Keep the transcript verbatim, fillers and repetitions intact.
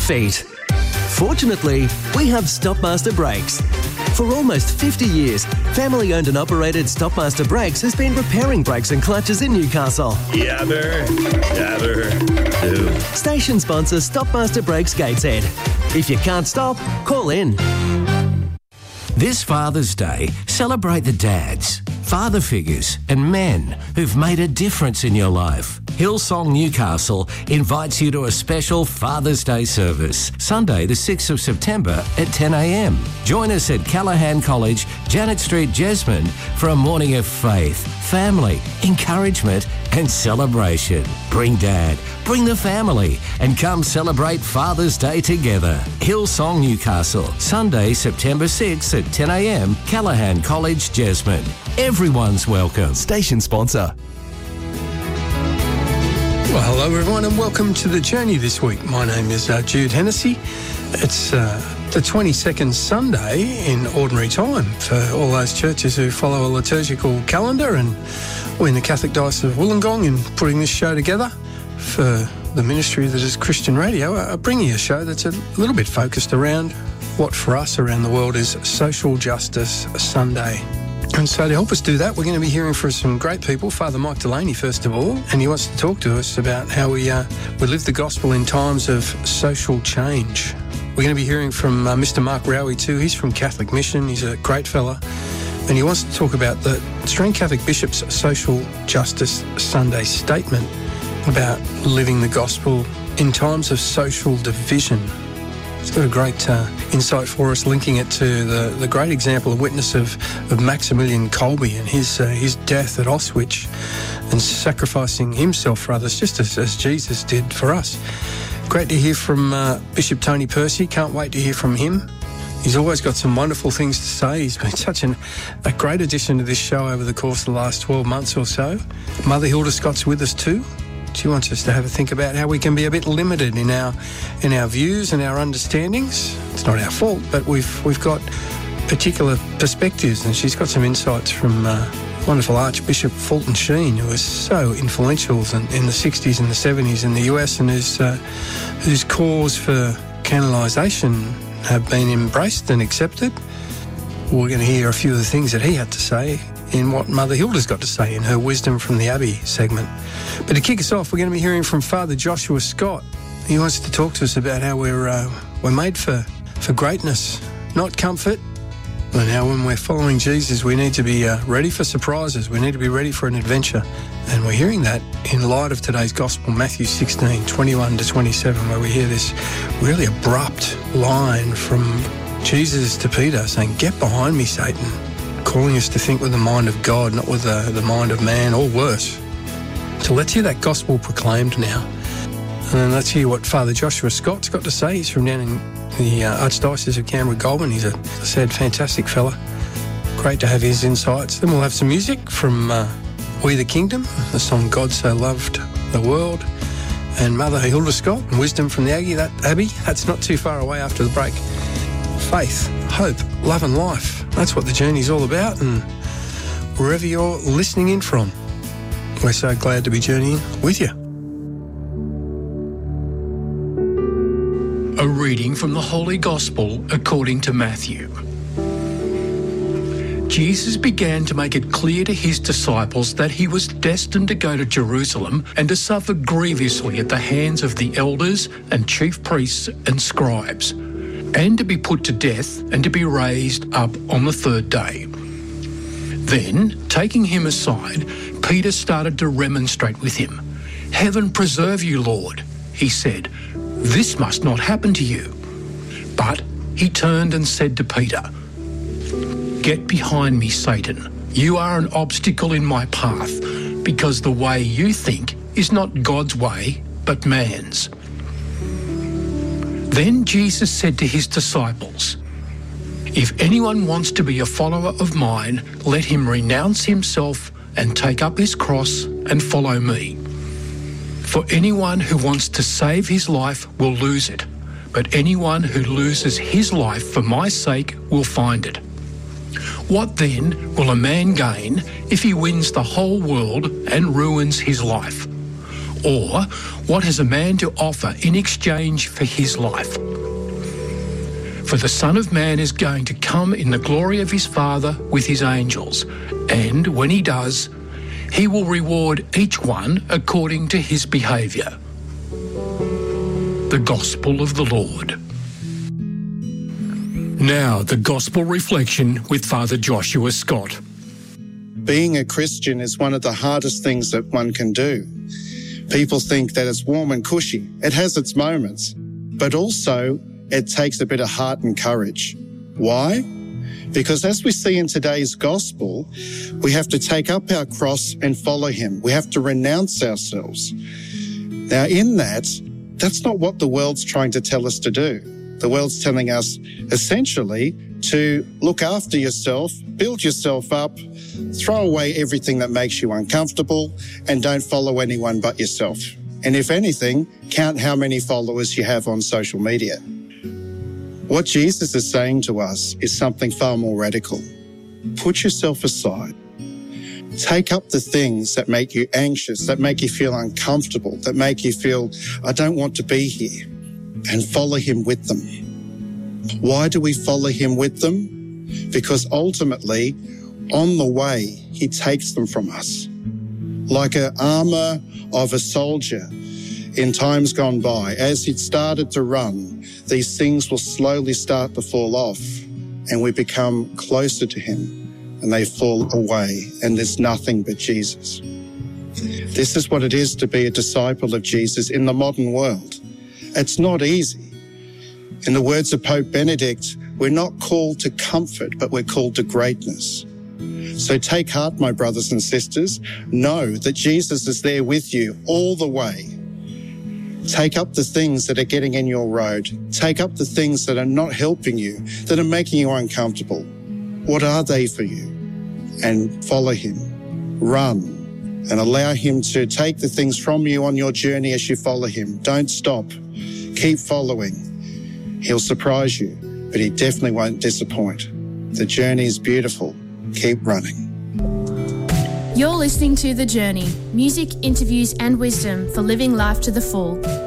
feet. Fortunately, we have Stopmaster Brakes. For almost fifty years, family-owned and operated Stopmaster Brakes has been repairing brakes and clutches in Newcastle. Yabber, yabber, do. Station sponsor Stopmaster Brakes Gateshead. If you can't stop, call in. This Father's Day, celebrate the dads, father figures and men who've made a difference in your life. Hillsong Newcastle invites you to a special Father's Day service, Sunday the sixth of September at ten a m. Join us at Callaghan College, Janet Street, Jesmond for a morning of faith, family, encouragement and celebration. Bring Dad, bring the family and come celebrate Father's Day together. Hillsong Newcastle, Sunday September sixth at ten a m, Callaghan College, Jesmond. Everyone's welcome. Station sponsor. Well, hello everyone and welcome to The Journey this week. My name is uh, Jude Hennessy. It's uh, the twenty-second Sunday in Ordinary Time for all those churches who follow a liturgical calendar, and we're in the Catholic Diocese of Wollongong and putting this show together for the ministry that is Christian Radio, uh, bringing you a show that's a little bit focused around what for us around the world is Social Justice Sunday. And so to help us do that, we're going to be hearing from some great people. Father Mike Delaney, first of all, and he wants to talk to us about how we uh, we live the gospel in times of social change. We're going to be hearing from uh, Mister Mark Rowie too. He's from Catholic Mission. He's a great fella. And he wants to talk about the Australian Catholic Bishop's Social Justice Sunday statement about living the gospel in times of social division. It's got a great uh, insight for us, linking it to the, the great example and witness of, of Maximilian Kolbe and his uh, his death at Auschwitz and sacrificing himself for others, just as, as Jesus did for us. Great to hear from uh, Bishop Tony Percy. Can't wait to hear from him. He's always got some wonderful things to say. He's been such an, a great addition to this show over the course of the last twelve months or so. Mother Hilda Scott's with us too. She wants us to have a think about how we can be a bit limited in our in our views and our understandings. It's not our fault, but we've we've got particular perspectives, and she's got some insights from uh, wonderful Archbishop Fulton Sheen, who was so influential in, in the sixties and the seventies in the U S, and whose uh, whose cause for canonisation have been embraced and accepted. We're going to hear a few of the things that he had to say in what Mother Hilda's got to say in her Wisdom from the Abbey segment. But to kick us off, we're going to be hearing from Father Joshua Scott. He wants to talk to us about how we're uh, we're made for, for greatness, not comfort. And how when we're following Jesus, we need to be uh, ready for surprises. We need to be ready for an adventure. And we're hearing that in light of today's Gospel, Matthew sixteen, twenty-one to twenty-seven, where we hear this really abrupt line from Jesus to Peter saying, "Get behind me, Satan," calling us to think with the mind of God, not with the, the mind of man, or worse. So let's hear that gospel proclaimed now. And then let's hear what Father Joshua Scott's got to say. He's from down in the uh, Archdiocese of Canberra-Goulburn. He's a, as I said, fantastic fella. Great to have his insights. Then we'll have some music from uh, We the Kingdom, the song God So Loved the World, and Mother Hilda Scott and Wisdom from the Abbey. That Abbey, that's not too far away after the break. Faith, hope, love and life. That's what the journey's all about, and wherever you're listening in from, we're so glad to be journeying with you. A reading from the Holy Gospel according to Matthew. Jesus began to make it clear to his disciples that he was destined to go to Jerusalem and to suffer grievously at the hands of the elders and chief priests and scribes, and to be put to death and to be raised up on the third day. Then, taking him aside, Peter started to remonstrate with him. "Heaven preserve you, Lord," he said. "This must not happen to you." But he turned and said to Peter, "Get behind me, Satan. You are an obstacle in my path, because the way you think is not God's way, but man's." Then Jesus said to his disciples, "If anyone wants to be a follower of mine, let him renounce himself and take up his cross and follow me. For anyone who wants to save his life will lose it, but anyone who loses his life for my sake will find it. What then will a man gain if he wins the whole world and ruins his life? Or what has a man to offer in exchange for his life? For the Son of Man is going to come in the glory of his Father with his angels, and when he does, he will reward each one according to his behaviour. The Gospel of the Lord. Now, the Gospel Reflection with Father Joshua Scott. Being a Christian is one of the hardest things that one can do. People think that it's warm and cushy. It has its moments, but also it takes a bit of heart and courage. Why? Because as we see in today's gospel, we have to take up our cross and follow him. We have to renounce ourselves. Now, in that, that's not what the world's trying to tell us to do. The world's telling us, essentially, to look after yourself, build yourself up, throw away everything that makes you uncomfortable, and don't follow anyone but yourself. And if anything, count how many followers you have on social media. What Jesus is saying to us is something far more radical. Put yourself aside. Take up the things that make you anxious, that make you feel uncomfortable, that make you feel, I don't want to be here, and follow him with them. Why do we follow him with them? Because ultimately, on the way, he takes them from us. Like an armour of a soldier in times gone by, as he'd started to run, these things will slowly start to fall off and we become closer to him and they fall away and there's nothing but Jesus. This is what it is to be a disciple of Jesus in the modern world. It's not easy. In the words of Pope Benedict, we're not called to comfort, but we're called to greatness. So take heart, my brothers and sisters. Know that Jesus is there with you all the way. Take up the things that are getting in your road. Take up the things that are not helping you, that are making you uncomfortable. What are they for you? And follow him. Run and allow him to take the things from you on your journey as you follow him. Don't stop. Keep following. He'll surprise you, but he definitely won't disappoint. The journey is beautiful. Keep running. You're listening to The Journey, music, interviews and wisdom for living life to the full.